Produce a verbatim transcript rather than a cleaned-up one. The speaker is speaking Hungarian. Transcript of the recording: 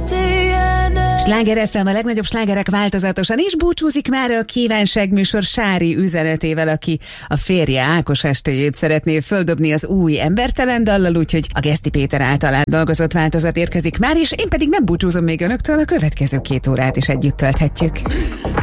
Sláger ef em, a legnagyobb slágerek változatosan, és búcsúzik már a Kívánság műsor Sári üzenetével, aki a férje Ákos estéjét szeretné földobni az új Embertelen dallal, úgyhogy a Geszti Péter által dolgozott változat érkezik már, és én pedig nem búcsúzom még önöktől, a következő két órát is együtt tölthetjük.